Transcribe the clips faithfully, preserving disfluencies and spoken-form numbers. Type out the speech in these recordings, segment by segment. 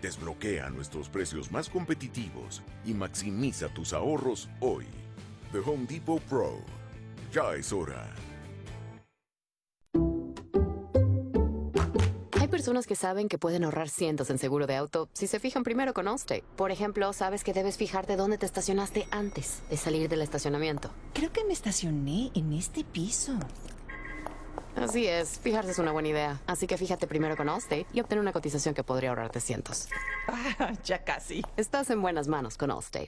Desbloquea nuestros precios más competitivos y maximiza tus ahorros hoy. The Home Depot Pro. Ya es hora. Hay personas que saben que pueden ahorrar cientos en seguro de auto si se fijan primero con Allstate. Por ejemplo, sabes que debes fijarte dónde te estacionaste antes de salir del estacionamiento. Creo que me estacioné en este piso. Así es, fijarse es una buena idea. Así que fíjate primero con Allstate y obtén una cotización que podría ahorrarte cientos. Ah, ya casi. Estás en buenas manos con Allstate.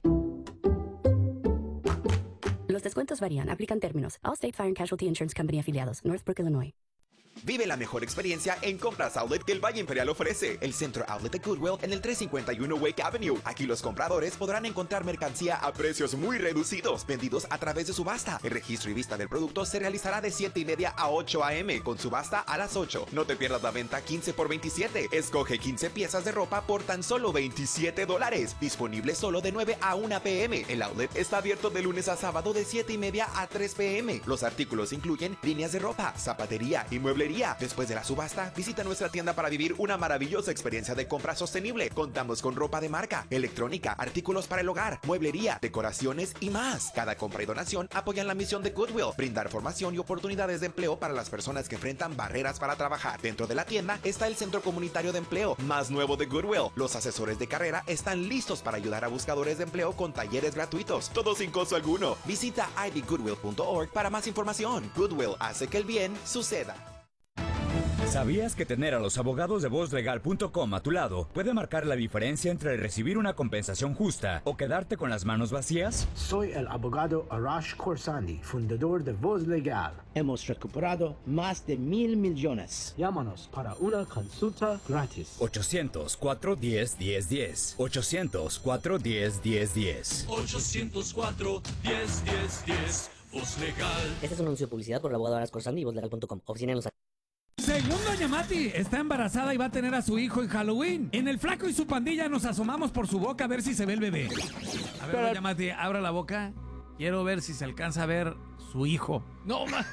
Los descuentos varían. Aplican términos. Allstate Fire and Casualty Insurance Company afiliados. Northbrook, Illinois. Vive la mejor experiencia en Compras Outlet que el Valle Imperial ofrece. El centro outlet de Goodwill en el trescientos cincuenta y uno Wake Avenue. Aquí los compradores podrán encontrar mercancía a precios muy reducidos, vendidos a través de subasta. El registro y vista del producto se realizará de siete y media a ocho a m, con subasta a las ocho. No te pierdas la venta quince por veintisiete. Escoge quince piezas de ropa por tan solo veintisiete dólares. Disponible solo de nueve a una p m. El outlet está abierto de lunes a sábado de siete y media a tres p m. Los artículos incluyen líneas de ropa, zapatería y mueblería. Después de la subasta, visita nuestra tienda para vivir una maravillosa experiencia de compra sostenible. Contamos con ropa de marca, electrónica, artículos para el hogar, mueblería, decoraciones y más. Cada compra y donación apoyan la misión de Goodwill, brindar formación y oportunidades de empleo para las personas que enfrentan barreras para trabajar. Dentro de la tienda está el Centro Comunitario de Empleo, más nuevo de Goodwill. Los asesores de carrera están listos para ayudar a buscadores de empleo con talleres gratuitos, todo sin costo alguno. Visita i b goodwill punto org para más información. Goodwill hace que el bien suceda. ¿Sabías que tener a los abogados de voz legal punto com a tu lado puede marcar la diferencia entre recibir una compensación justa o quedarte con las manos vacías? Soy el abogado Arash Khorsandi, fundador de Voz Legal. Hemos recuperado más de mil millones. Llámanos para una consulta gratis. ochocientos, cuatro diez, diez diez. ochocientos, cuatro diez, diez diez. ochocientos cuatro, diez, diez, diez. Voz Legal. Este es un anuncio de publicidad por el abogado Arash Khorsandi y voz legal punto com. Oficina en Los Ángeles. Según doña Mati, está embarazada y va a tener a su hijo en Halloween. En el Flaco y su pandilla nos asomamos por su boca a ver si se ve el bebé. A ver, doña Mati, abra la boca. Quiero ver si se alcanza a ver su hijo. No, ma.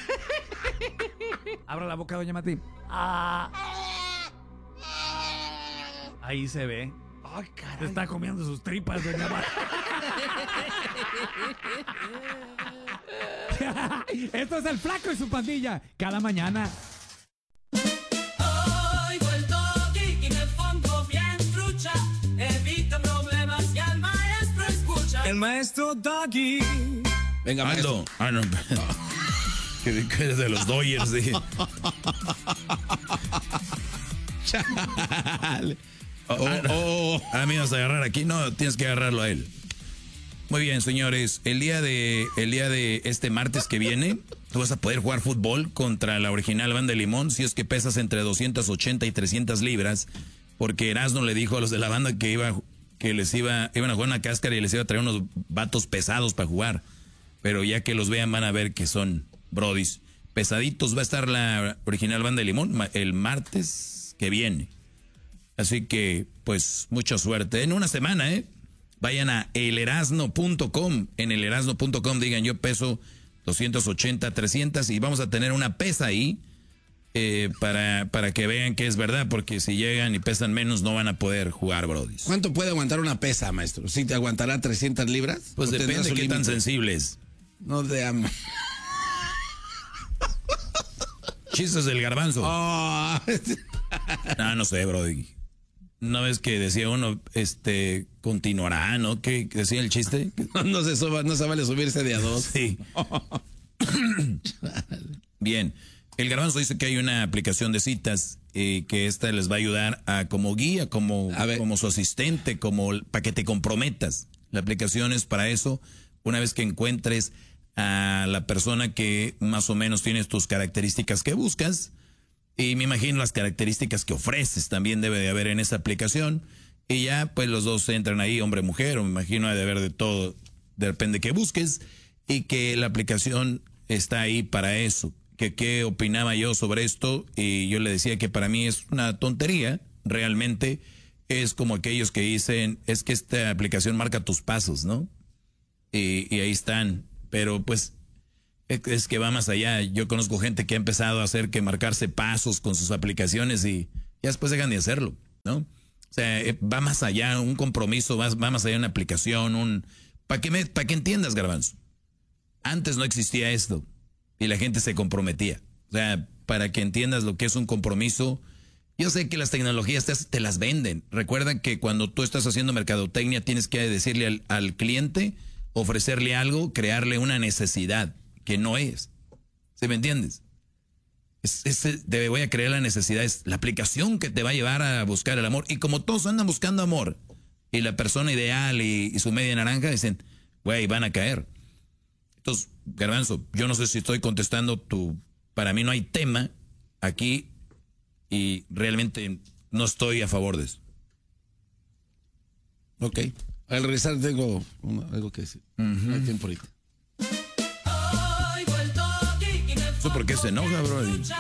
Abra la boca, doña Mati. Ah. Ahí se ve. Ay, caray. Se está comiendo sus tripas, doña Mati. Esto es el Flaco y su pandilla. Cada mañana. Oigo el doggy y me pongo bien trucha. Evita problemas y al maestro escucha. El maestro Doggy. Venga, Aldo. Ah, no. que, que es de los Dodgers, dije. Chale. Oh, oh, oh. Ah, me ibas a agarrar aquí. No, tienes que agarrarlo a él. Muy bien, señores. El día de el día de este martes que viene, tú vas a poder jugar fútbol contra la original Banda de Limón si es que pesas entre doscientas ochenta y trescientas libras, porque Erasmo le dijo a los de la banda que iba que les iba iban a jugar una cáscara y les iba a traer unos vatos pesados para jugar. Pero ya que los vean van a ver que son brodis pesaditos. Va a estar la original Banda de Limón el martes que viene. Así que, pues, mucha suerte. En una semana, ¿eh? Vayan a el erasno punto com. En el erasno punto com digan yo peso doscientas ochenta, trescientas y vamos a tener una pesa ahí eh, para, para que vean que es verdad, porque si llegan y pesan menos no van a poder jugar, brodis. ¿Cuánto puede aguantar una pesa, maestro? ¿Sí te aguantará trescientas libras? Pues depende de qué tan sensibles. No te amo. Chistes del garbanzo. Oh. No, no sé, brody. ¿No ves que decía uno, este, continuará, ¿no? ¿Qué decía el chiste? No se suba, no se vale subirse de a dos. Sí. Bien. El garbanzo dice que hay una aplicación de citas eh, que esta les va a ayudar a como guía, como, como su asistente, como para que te comprometas. La aplicación es para eso. Una vez que encuentres a la persona que más o menos tiene tus características que buscas, y me imagino las características que ofreces también debe de haber en esa aplicación. Y ya, pues los dos entran ahí, hombre-mujer, o me imagino de haber de todo, depende que busques. Y que la aplicación está ahí para eso. Que qué opinaba yo sobre esto. Y yo le decía que para mí es una tontería, realmente. Es como aquellos que dicen, es que esta aplicación marca tus pasos, ¿no? Y, y ahí están. Pero pues... es que va más allá. Yo conozco gente que ha empezado a hacer que marcarse pasos con sus aplicaciones y ya después dejan de hacerlo, ¿no? O sea, eh, va más allá, un compromiso, va, va más allá de una aplicación, un... Para que, me, para que entiendas, Garbanzo. Antes no existía esto y la gente se comprometía. O sea, para que entiendas lo que es un compromiso. Yo sé que las tecnologías te, te las venden. Recuerda que cuando tú estás haciendo mercadotecnia tienes que decirle al, al cliente, ofrecerle algo, crearle una necesidad que no es. ¿Sí me entiendes? Es, es, te voy a crear la necesidad, es la aplicación que te va a llevar a buscar el amor. Y como todos andan buscando amor, y la persona ideal y, y su media naranja, dicen, güey, van a caer. Entonces, Garbanzo, yo no sé si estoy contestando tu... Para mí no hay tema aquí y realmente no estoy a favor de eso. Ok. Al regresar tengo una, algo que decir. Uh-huh. No hay tiempo ahorita. ¿Eso por qué se enoja, bro?